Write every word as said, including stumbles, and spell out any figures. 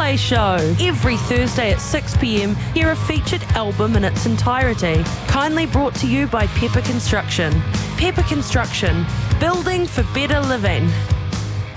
Replay Show. Every Thursday at six p m, hear a featured album in its entirety. Kindly brought to you by Pepper Construction. Pepper Construction, building for better living.